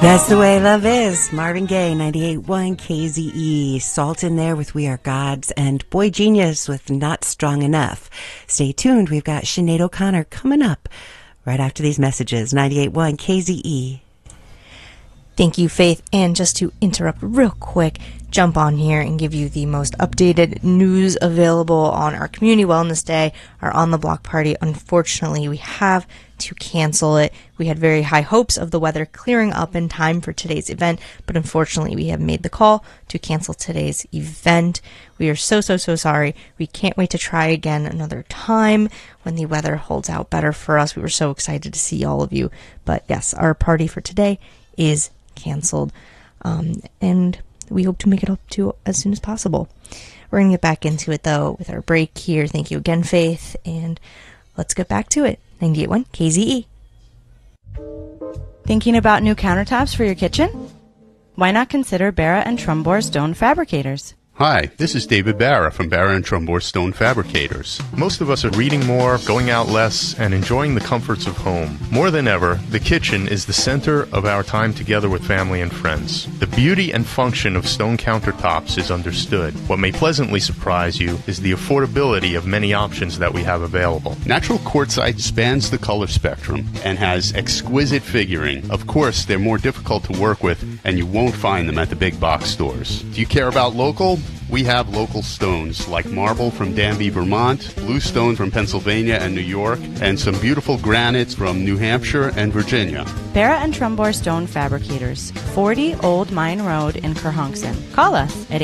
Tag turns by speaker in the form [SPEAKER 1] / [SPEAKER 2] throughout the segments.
[SPEAKER 1] That's the way love is. Marvin Gaye, 98.1 KZE. Salt in there with We Are Gods, and Boy Genius with Not Strong Enough. Stay tuned. We've got Sinead O'Connor coming up right after these messages. 98.1 KZE.
[SPEAKER 2] Thank you, Faith. And just to interrupt real quick, jump on here and give you the most updated news available on our Community Wellness Day, our On the Block party. Unfortunately, we have to cancel it. We had very high hopes of the weather clearing up in time for today's event, but unfortunately we have made the call to cancel today's event. We are so sorry. We can't wait to try again another time when the weather holds out better for us. We were so excited to see all of you. But yes, our party for today is canceled. And we hope to make it up to as soon as possible. We're going to get back into it though with our break here. Thank you again, Faith. And let's get back to it. 98.1 KZE.
[SPEAKER 3] Thinking about new countertops for your kitchen? Why not consider Barra and Trumbore Stone Fabricators?
[SPEAKER 4] Hi, this is David Barra from Barra and Trumbore Stone Fabricators.
[SPEAKER 5] Most of us are reading more, going out less, and enjoying the comforts of home. More than ever, the kitchen is the center of our time together with family and friends. The beauty and function of stone countertops is understood. What may pleasantly surprise you is the affordability of many options that we have available.
[SPEAKER 4] Natural quartzite spans the color spectrum and has exquisite figuring. Of course, they're more difficult to work with, and you won't find them at the big box stores. Do you care about local? We have local stones like marble from Danby, Vermont, bluestone from Pennsylvania and New York, and some beautiful granites from New Hampshire and Virginia.
[SPEAKER 3] Barra and Trumbore Stone Fabricators, 40 Old Mine Road in Kerhonkson. Call us at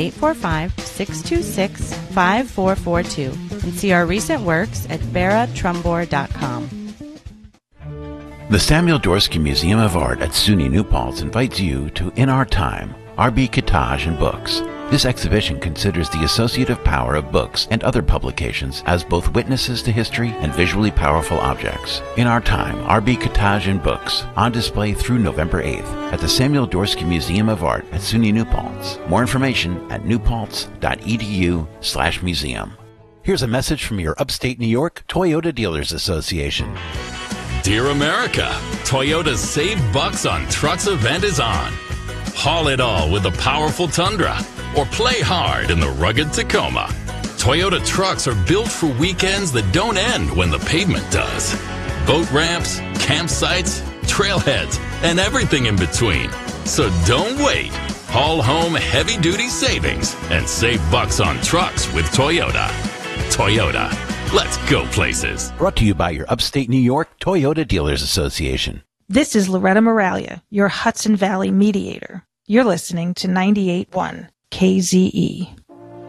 [SPEAKER 3] 845-626-5442 and see our recent works at barratrumbore.com.
[SPEAKER 6] The Samuel Dorsky Museum of Art at SUNY New Paltz invites you to In Our Time, R.B. Kitaj and Books. This exhibition considers the associative power of books and other publications as both witnesses to history and visually powerful objects. In Our Time, R.B. Kitaj and Books, on display through November 8th at the Samuel Dorsky Museum of Art at SUNY New Paltz. More information at newpaltz.edu/museum. Here's a message from your upstate New York Toyota Dealers Association.
[SPEAKER 7] Dear America, Toyota's Save Bucks on Trucks event is on. Haul it all with the powerful Tundra, or play hard in the rugged Tacoma. Toyota trucks are built for weekends that don't end when the pavement does. Boat ramps, campsites, trailheads, and everything in between. So don't wait. Haul home heavy-duty savings and save bucks on trucks with Toyota. Toyota, let's go places.
[SPEAKER 6] Brought to you by your upstate New York Toyota Dealers Association.
[SPEAKER 8] This is Loretta Moralia, your Hudson Valley mediator. You're listening to 98.1 KZE.